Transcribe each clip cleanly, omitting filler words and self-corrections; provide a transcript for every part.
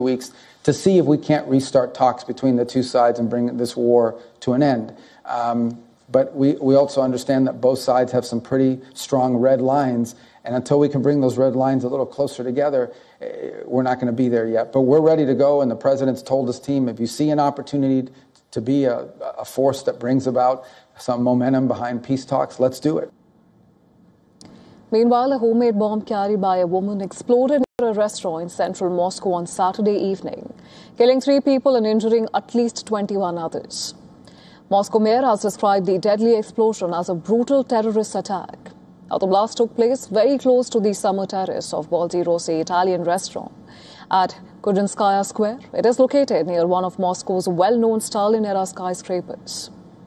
weeks to see if we can't restart talks between the two sides and bring this war to an end. But we also understand that both sides have some pretty strong red lines, and until we can bring those red lines a little closer together, we're not going to be there yet. But we're ready to go, and the president's told his team, if you see an opportunity to be a force that brings about some momentum behind peace talks, let's do it. Meanwhile, a homemade bomb carried by a woman exploded near a restaurant in central Moscow on Saturday evening, killing 3 people and injuring at least 21 others. Moscow mayor has described the deadly explosion as a brutal terrorist attack. Now, the blast took place very close to the summer terrace of Balti Rossi Italian restaurant at Kudrinskaya Square. It is located near one of Moscow's well-known Stalin-era skyscrapers.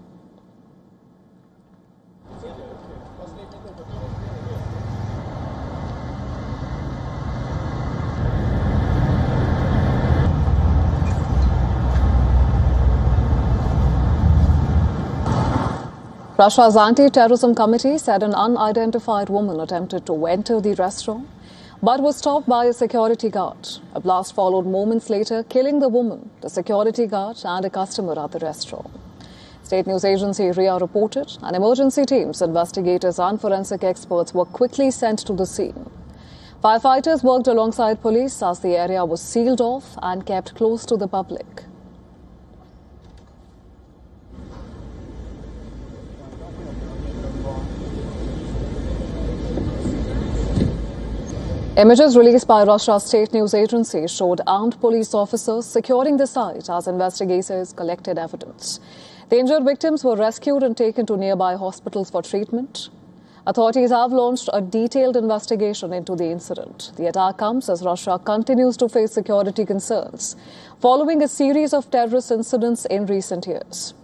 Russia's anti-terrorism committee said an unidentified woman attempted to enter the restaurant but was stopped by a security guard. A blast followed moments later, killing the woman, the security guard and a customer at the restaurant. State news agency RIA reported an emergency teams, investigators and forensic experts were quickly sent to the scene. Firefighters worked alongside police as the area was sealed off and kept close to the public. Images released by Russia's state news agency showed armed police officers securing the site as investigators collected evidence. The injured victims were rescued and taken to nearby hospitals for treatment. Authorities have launched a detailed investigation into the incident. The attack comes as Russia continues to face security concerns following a series of terrorist incidents in recent years.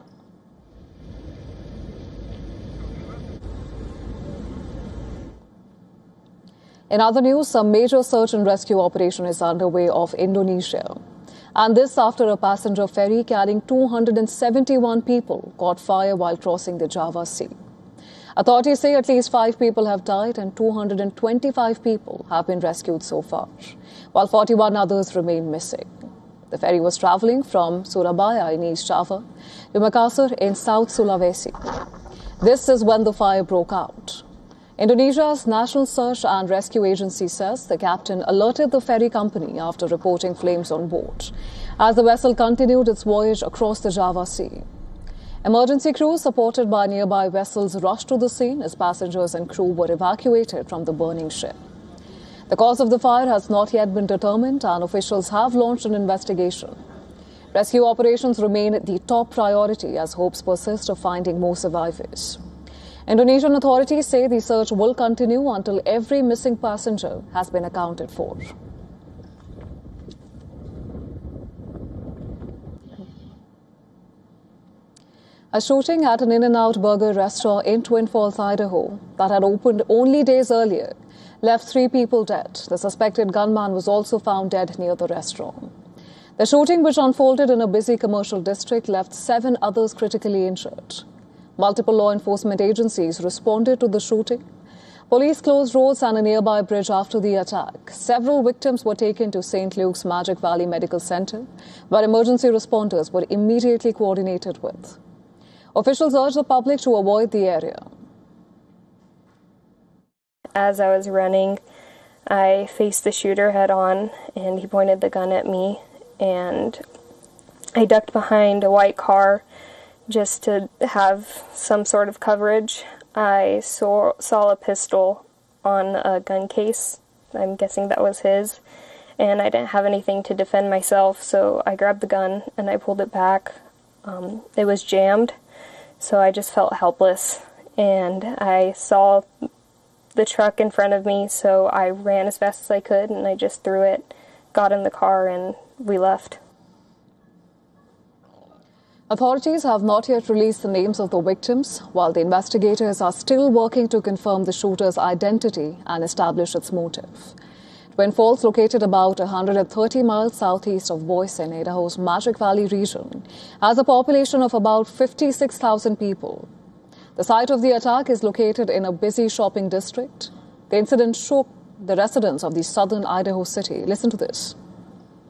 In other news, a major search and rescue operation is underway off Indonesia. And this after a passenger ferry carrying 271 people caught fire while crossing the Java Sea. Authorities say at least 5 people have died and 225 people have been rescued so far, while 41 others remain missing. The ferry was travelling from Surabaya in East Java to Makassar in South Sulawesi. This is when the fire broke out. Indonesia's National Search and Rescue Agency says the captain alerted the ferry company after reporting flames on board, as the vessel continued its voyage across the Java Sea. Emergency crews supported by nearby vessels rushed to the scene as passengers and crew were evacuated from the burning ship. The cause of the fire has not yet been determined and officials have launched an investigation. Rescue operations remain the top priority as hopes persist of finding more survivors. Indonesian authorities say the search will continue until every missing passenger has been accounted for. A shooting at an In-N-Out burger restaurant in Twin Falls, Idaho, that had opened only days earlier, left 3 people dead. The suspected gunman was also found dead near the restaurant. The shooting, which unfolded in a busy commercial district, left 7 others critically injured. Multiple law enforcement agencies responded to the shooting. Police closed roads and a nearby bridge after the attack. Several victims were taken to St. Luke's Magic Valley Medical Center, where emergency responders were immediately coordinated with. Officials urged the public to avoid the area. As I was running, I faced the shooter head on, and he pointed the gun at me, and I ducked behind a white car just to have some sort of coverage. I saw a pistol on a gun case. I'm guessing that was his. And I didn't have anything to defend myself, so I grabbed the gun and I pulled it back. It was jammed, so I just felt helpless. And I saw the truck in front of me, so I ran as fast as I could and I just threw it, got in the car, and we left. Authorities have not yet released the names of the victims, while the investigators are still working to confirm the shooter's identity and establish its motive. Twin Falls, located about 130 miles southeast of Boise in Idaho's Magic Valley region, has a population of about 56,000 people. The site of the attack is located in a busy shopping district. The incident shook the residents of the southern Idaho city. Listen to this.